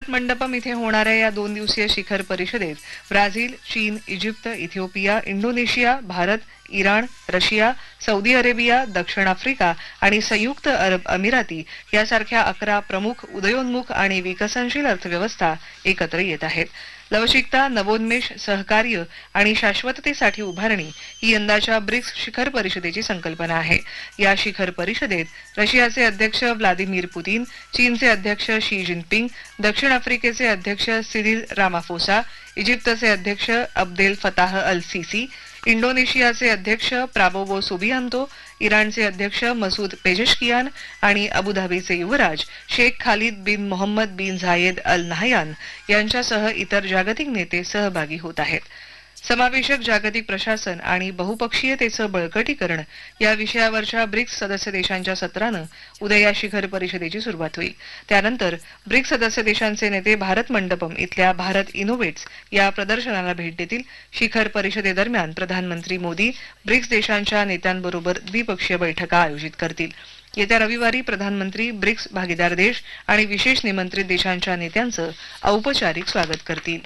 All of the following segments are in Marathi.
भारत मंडपम इथे होणाऱ्या या 2 दिवसीय शिखर परिषदेत ब्राझील, चीन, Egypt, Ethiopia, Indonesia, Bharat, Iran, Russia, Saudi Arabia, दक्षिण आफ्रिका आणि संयुक्त अरब अमिराती यासारख्या 11 प्रमुख उदयोन्मुख आणि विकसनशील अर्थव्यवस्था एकत्र येत आहेत. लवचिकता, नवोन्मेष, सहकार्य आणि शाश्वततेसाठी उभारणी ही यंदाच्या ब्रिक्स शिखर परिषदेची संकल्पना आहे. या शिखर परिषदेत रशियाचे अध्यक्ष व्लादिमीर पुतीन, चीनचे अध्यक्ष शी जिनपिंग, दक्षिण आफ्रिकेचे अध्यक्ष सिरिल रामाफोसा, इजिप्तचे अध्यक्ष अब्देल फताह अल सिसी, इंडोनेशियाचे अध्यक्ष प्राबोवो सुबियांतो, इराणचे अध्यक्ष मसूद पेजेशकियान आणि अबुधाबीचे युवराज शेख खालिद बिन मोहम्मद बिन झायेद अल नहयान यांच्यासह इतर जागतिक नेते सहभागी होत आहेत. समावेशक जागतिक प्रशासन आणि बहुपक्षीयतेचं बळकटीकरण या विषयावरच्या ब्रिक्स सदस्य देशांच्या सत्रानं उद्या या शिखर परिषदेची सुरुवात होईल. त्यानंतर ब्रिक्स सदस्य देशांचे नेते भारत मंडपम इथल्या भारत इनोव्हेट्स या प्रदर्शनाला भेट देतील. शिखर परिषदेदरम्यान प्रधानमंत्री मोदी ब्रिक्स देशांच्या नेत्यांबरोबर द्विपक्षीय बैठका आयोजित करतील. येत्या रविवारी प्रधानमंत्री ब्रिक्स भागीदार देश आणि विशेष निमंत्रित देशांच्या नेत्यांचं औपचारिक स्वागत करतील.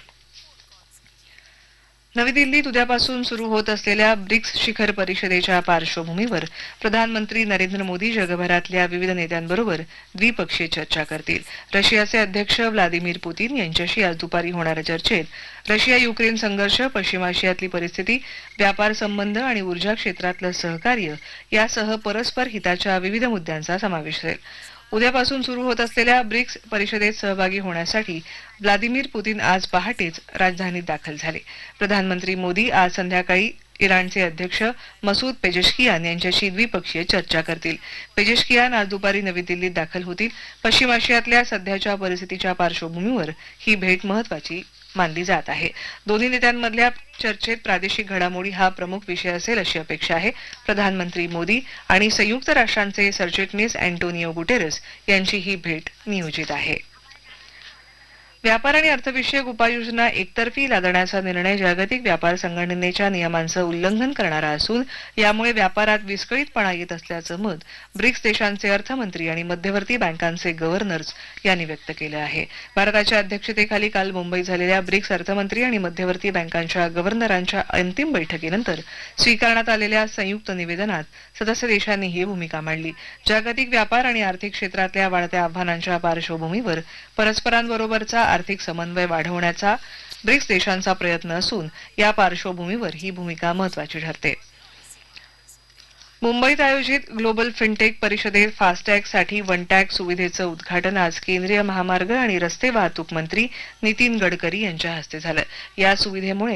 नवी दिल्लीत उद्यापासून सुरू होत असलेल्या ब्रिक्स शिखर परिषदेच्या पार्श्वभूमीवर प्रधानमंत्री नरेंद्र मोदी जगभरातल्या विविध नेत्यांबरोबर द्विपक्षीय चर्चा करतील. रशियाचे अध्यक्ष व्लादिमीर पुतीन यांच्याशी आज दुपारी होणाऱ्या चर्चेत रशिया युक्रेन संघर्ष, पश्चिम आशियातली परिस्थिती, व्यापार संबंध आणि ऊर्जा क्षेत्रातलं सहकार्य यासह परस्पर हिताच्या विविध मुद्द्यांचा समावेश असेल. उद्यापासून सुरू होत असलेल्या ब्रिक्स परिषदेत सहभागी होण्यासाठी व्लादिमीर पुतीन आज पहाटेच राजधानीत दाखल झाले. प्रधानमंत्री मोदी आज संध्याकाळी इराणचे अध्यक्ष मसूद पेजेशकियान यांच्याशी द्विपक्षीय चर्चा करतील. पेजेशकियान आज दुपारी नवी दिल्लीत दाखल होतील. पश्चिम आशियातल्या सध्याच्या परिस्थितीच्या पार्श्वभूमीवर ही भेट महत्वाची मानली जात आहे. दोन्ही नेत्यांमधल्या चर्चेत प्रादेशिक घडामोडी हा प्रमुख विषय असेल अशी अपेक्षा आहे. प्रधानमंत्री मोदी आणि संयुक्त राष्ट्रांचे सरचिटणीस अँटोनियो गुटेरेस यांची ही भेट नियोजित आहे. व्यापार आणि अर्थविषयक उपाययोजना एकतर्फी लादण्याचा निर्णय जागतिक व्यापार संघटनेच्या नियमांचं उल्लंघन करणारा असून यामुळे व्यापारात विस्कळीतपणा येत असल्याचं मत ब्रिक्स देशांचे अर्थमंत्री आणि मध्यवर्ती बँकांचे गव्हर्नर्स यांनी व्यक्त केलं आहे. भारताच्या अध्यक्षतेखाली काल मुंबईत झालेल्या ब्रिक्स अर्थमंत्री आणि मध्यवर्ती बँकांच्या गव्हर्नरांच्या अंतिम बैठकीनंतर स्वीकारण्यात आलेल्या संयुक्त निवेदनात सदस्य देशांनी ही भूमिका मांडली. जागतिक व्यापार आणि आर्थिक क्षेत्रातल्या वाढत्या आव्हानांच्या पार्श्वभूमीवर परस्परांबरोबरचा आर्थिक समन्वय वाढवण्याचा ब्रिक्स देशांचा प्रयत्न असून या पार्श्वभूमीवर ही भूमिका महत्वाची ठरते. मुंबईत आयोजित ग्लोबल फिनटेक परिषदेत फास्टॅगसाठी वन टॅग सुविधेचं उद्घाटन आज केंद्रीय महामार्ग आणि रस्ते वाहतूक मंत्री नितीन गडकरी यांच्या हस्ते झालं. या सुविधेमुळे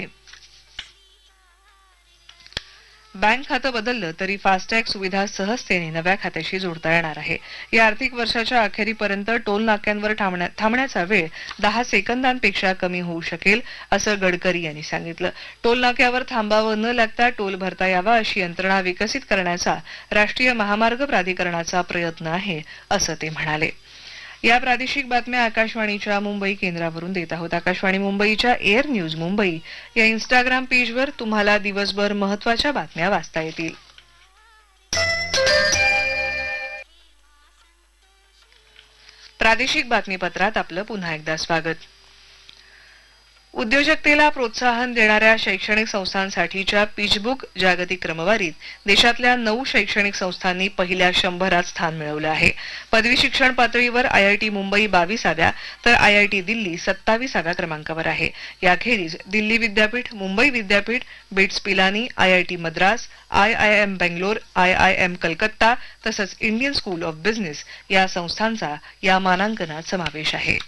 बँक खातं बदललं तरी फास्टॅग सुविधा सहजतेने नव्या खात्याशी जोडता येणार आहे. या आर्थिक वर्षाच्या अखेरीपर्यंत टोल नाक्यांवर थांबण्याचा वेळ 10 सेकंदांपेक्षा कमी होऊ शकेल असं गडकरी यांनी सांगितलं. टोल नाक्यावर थांबावं न लागता टोल भरता यावा अशी यंत्रणा विकसित करण्याचा राष्ट्रीय महामार्ग प्राधिकरणाचा प्रयत्न आहे असं ते म्हणाले. या प्रादेशिक बातम्या आकाशवाणीच्या मुंबई केंद्रावरून देत आहोत. आकाशवाणी मुंबईच्या एअर न्यूज मुंबई या इंस्टाग्राम पेजवर तुम्हाला दिवसभर महत्वाच्या बातम्या वाचता येतील. प्रादेशिक बातमीपत्रात आपलं पुन्हा एकदा स्वागत. उद्योजकतेला प्रोत्साहन देणाऱ्या शैक्षणिक संस्थांसाठीच्या पिचबुक जागतिक क्रमवारीत देशातल्या 9 शैक्षणिक संस्थांनी पहिल्या 100 स्थान मिळवलं आहे. पदवी शिक्षण पातळीवर आयआयटी मुंबई 22व्या तर आयआयटी दिल्ली 27व्या क्रमांकावर आहे. याखेरीज दिल्ली विद्यापीठ, मुंबई विद्यापीठ, bits Pilani, IIT Madras, IIM Bangalore, IIM Calcutta तसंच इंडियन स्कूल ऑफ बिझनेस या संस्थांचा या मानांकनात समावेश आहे.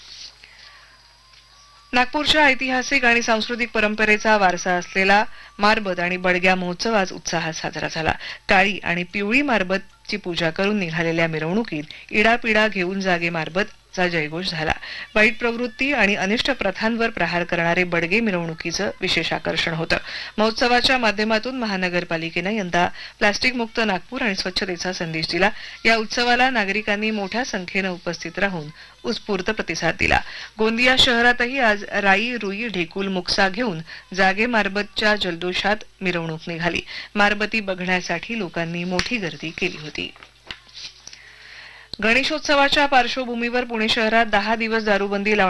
नागपूरच्या ऐतिहासिक आणि सांस्कृतिक परंपरेचा वारसा असलेला मारबत आणि बडग्या महोत्सव आज उत्साहात साजरा झाला. काळी आणि पिवळी मारबतची पूजा करून निघालेल्या मिरवणुकीत इडापिडा घेऊन जागे मारबत चा जयघोष झाला. वाईट प्रवृत्ती आणि अनिष्ट प्रथांवर प्रहार करणारे बडगे मिरवणुकीचं विशेष आकर्षण होतं. महोत्सवाच्या माध्यमातून महानगरपालिकेनं यंदा प्लास्टिक मुक्त नागपूर आणि स्वच्छतेचा संदेश दिला. या उत्सवाला नागरिकांनी मोठ्या संख्येनं उपस्थित राहून उत्स्फूर्त प्रतिसाद दिला. गोंदिया शहरातही आज राई, रुई, ढेकूल, मुक्सा घेऊन जागे मारबतच्या जल्लोषात मिरवणूक निघाली. मारबती बघण्यासाठी लोकांनी मोठी गर्दी केली होती. गणेशोत्सवाच्या पार्श्वभूमीवर पुणे शहरात 10 दिवस दारूबंदी